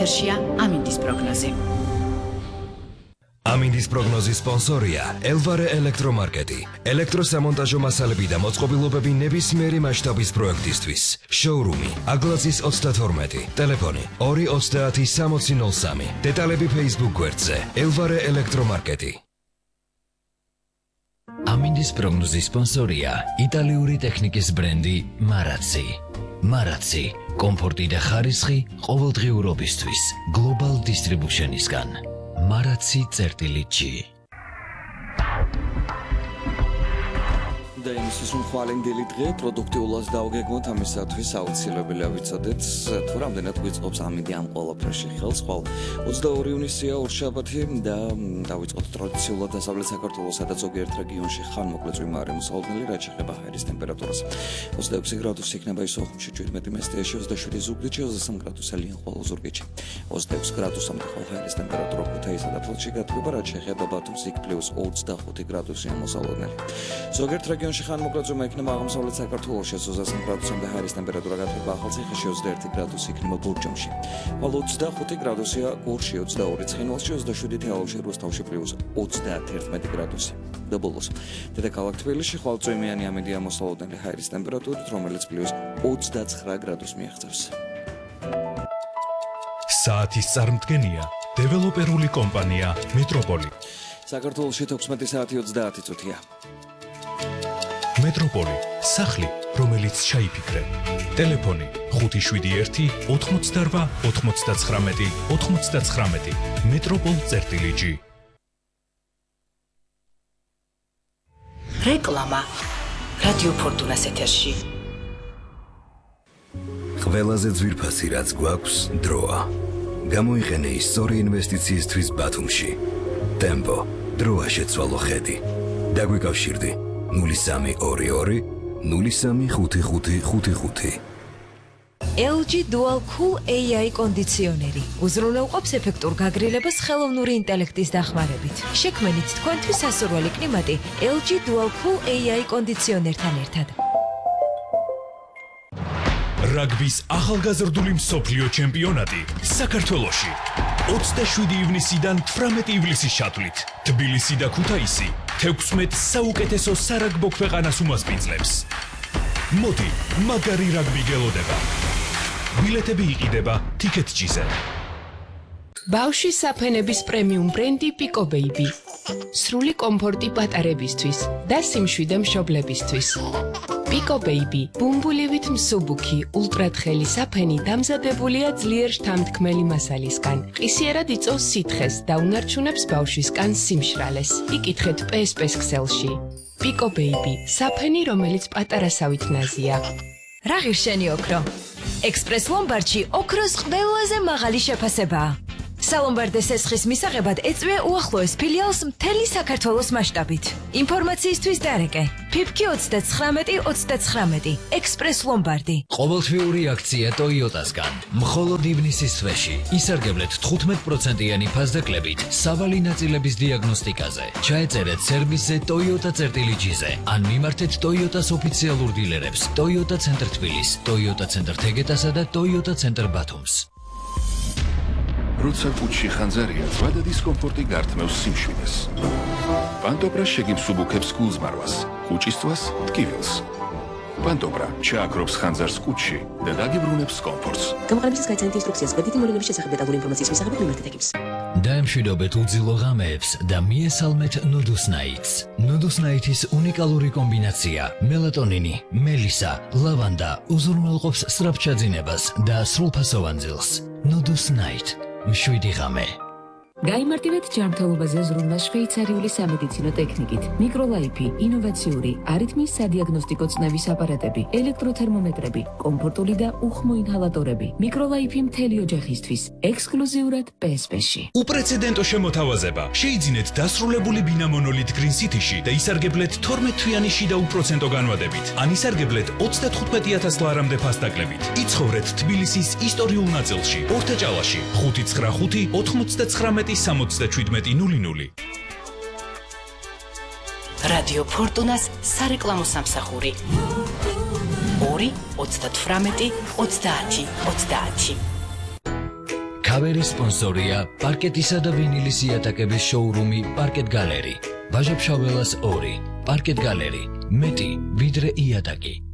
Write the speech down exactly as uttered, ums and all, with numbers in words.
ეთერშია ამინდის პროგნოზი. ამინდის პროგნოზის სპონსორია ელვარე ელექტრომარკეტი. ელექტროსამონტაჟო მასალები და მოწყობილობები ნებისმიერი მასშტაბის პროექტისთვის. შოურუმი აგლაზის ოცდათორმეტი. ტელეფონი ორი ოცდაათი სამოცი ნოლ სამი. დეტალები Facebook გვერდზე ელვარე ელექტრომარკეტი. ამინდის პროგნოზის სპონსორია იტალიური ტექნიკის ბრენდი მარაცი. მარაცი კომფორტი და ხარისხი ყოველდღიურობისთვის გლობალ დისტრიბუშენისგან. მარაცი წერტილი ჯი. და იმისთვის რომ ხვალინდელი დღე პროდუქტიულად დავგეგმოთ ამისათვის აუცილებელია ვიცოდეთ თუ რამდენად გვიწყობს ამინდი ამ ყველაფერში ხელს. ხვალ ოცდაორი ივნისია ორშაბათი და დავიწყოთ ტრადიციულად დასავლეთ საქართველოსა და ზოგიერთ რეგიონში ხანმოკლე წვიმარი მოსალოდნელი, რაც შეეხება ჰაერის ტემპერატურას. ოცდაექვსი გრადუსი იქნება ისოხუმში, შვიდმეტი მესტიაში, ოცდაშვიდი ზუგდიდში, ოცდასამი გრადუსი ლიანხვალ ზურგეთში. ოცდაექვსი გრადუსამდე ხვალ ჰაერის ტემპერატურა ქუთაისსა და თბილისში გათბება, რაც შეეხება ბათუმს იქ პლუს ოცდახუთი გრადუსია მოსალოდნელი. ზოგიერთ რეგიონში ხანმოკლე წვიმა იქნება აღმოსავლეთ საქართველოში, ოცდასამი გრადუსამდე ჰაერის ტემპერატურა გათბება, ახალციხეში ოცდაერთი გრადუსი იქნება ბურჯომში. ხვალ ოცდახუთი გრადუსია გურში, ოცდაორი ცხინვალში, ოცდაშვიდი თელავში, რუსთავში პლუს ოცდაათერთმეტი გრადუსი. და ბოლოს დედაქალაქ თბილისში ხვალ წვიმიანი ამინდია მოსალოდნელი ჰაერის ტემპერატურით, რომელიც პლუს ოცდაცხრა გრადუსს მიაღწევს. საათის წარმდგენია დეველოპერული კომპანია მეტროპოლი. საქართველოში თექვსმეტი საათი ოცდაათი წუთია. მეტროპოლი, სახლი, რომელიც ჩაიფიქრე. ტელეფონი ხუთი შვიდი ერთი ოთხმოცდარვა ოთხმოცდაცხრამეტი ოთხმოცდაცხრამეტი. მეტროპოლ წერტილი ჯი. რეკლამა რადიო ფორტუნას ეთერში. ყველაზე ძვირფასი რაც გვაქვს დროა. გამოიყენე ის სწორი ინვესტიციისთვის ბათუმში. ტემპო, დროა შეცვალო ხედი. დაგვიკავშირდი ნული სამი ორი ორი ნული სამი ხუთი ხუთი ხუთი ხუთი. ელ ჯი Dual Cool ეი აი კონდიციონერი უზრუნველყოფს ეფექტურ გაგრილებას ხელოვნური ინტელექტის დახმარებით. შექმნით თქვენთვის სასურველი კლიმატი ელ ჯი Dual Cool ეი აი კონდიციონერთან ერთად. რაგბის ახალგაზრდული მსოფლიო ჩემპიონატი საქართველოში ოცდაშვიდი ივნისიდან თვრამეტი ივლისის ჩათვლით თბილისი და ქუთაისი თექვსმეტ საუკეთესო სარაგბო ქვეყანას უმასპინძლებს. მოდი, მაგარი რაგბი გელოდება. ბილეთები იყიდება TicketJet-ზე. ბავშვის საფენების პრემიუმ ბრენდი Pico Baby. სრული კომფორტი პატარებისთვის და სიმშვიდე მშობლებისთვის. Pico Baby, ბუმბულივით მსუბუქი, ულტრათხელი საფენი დამზადებულია ძლიერ შთამთქმელი მასალისგან. ყისიერად იწვევს სითხეს და უნარჩუნებს ბავშვისგან სიმშრალეს. იკითხეთ პე ეს პე-ს ქსელში. Pico Baby, საფენი, რომელიც პატარასავით ნაზია. რა ღირშენი ოქრო? ექსპრეს ლომბარდში ოქროს ყველაზე მაღალი შეფასებაა. სალომბარდეს ესხის მისაღებად ეწვია უახლოეს ფილიალს მთელი საქართველოს მასშტაბით. ინფორმაციისთვის დარეკე ფიფკი ოცდაცხრამეტი ოცდაცხრამეტი ექსპრეს ლომბარდი. ყოველთვიური აქცია ტოიოტასგან. მხოლოდ ივნისის თვეში ისარგებლეთ თხუთმეტ პროცენტიანი ფასდაკლებით სავალი ნაწილების დიაგნოსტიკაზე. ჩაეწერეთ სერვისზე Toyota წერტილი ჯი-ზე ან მიმართეთ Toyotas ოფიციალურ დილერებს Toyota ცენტრ თბილის, Toyota ცენტრ თეგეტასა და Toyota ცენტრ ბათუმს. როცა კუჩში ხანძარია, ზვადა დისკომფორტი გართმევს სიმშვიდეს. პანტობრა შეგიმსუბუქებს გულზმარვას, კუჭისთვას ტკივილს. პანტობრა ჩააქრობს ხანძარს კუჩში და დაგიბრუნებს კომფორტს. გამოყენებისას გაიცანით ინსტრუქციას ბედითი მოვლენების შესახებ დეტალური ინფორმაციის მისაღებად მიმართეთ ექიმს. დაემშვიდობეთ უძილო ღამეებს და მიესალმეთ ნუდუსნაიტს. ნუდუსნაიტის უნიკალური კომბინაცია მელატონინი, მელისა, ლავანდა უზრუნველყოფს სწრაფჩაძინებას და სრულფასოვან ძილს. ნუდუსნაიტ მშვიდი ღამე. გაიმარტივეთ ჯანმრთელობაზე ზრუნვა შვეიცარიული სამედიცინო ტექნიკით. მიკროლაიფი, ინოვაციური, არითმის სადიაგნოსტიკო წნევის აპარატები, ელექტროთერმომეტრები, კომფორტული და უხმო ინჰალატორები. მიკროლაიფი მთელი ოჯახისთვის, ექსკლუზიურად პე ეს პე-ში. უპრეცედენტო შემოთავაზება. შეიძინეთ დასრულებული ბინა მონოლით Green City-ში და ისარგებლეთ თორმეტ თვიანი შიდა უპროცენტო განვადებით. ან ისარგებლეთ ოცდათხუთმეტი ათას ლარამდე ფასდაკლებით. იცხოვრეთ თბილისის ისტორიულ ნაწილში, ორთაჭალაში, ხუთი ცხრა ხუთი ოთხმოცდაცხრამეტი სამოცდაშვიდმეტი ნული ნული. რადიო ფორტუნას სარეკლამო სამსახური ორი ოცდათვრამეტი ოცდაათი ოცდაათი. ქავერის სპონსორია პარკეტისა და ვინილის იატაკების შოურუმი პარკეტ გალერი. ვაჟა-ფშაველას ორი. პარკეტ გალერი. მეტი ვიდრე იატაკი.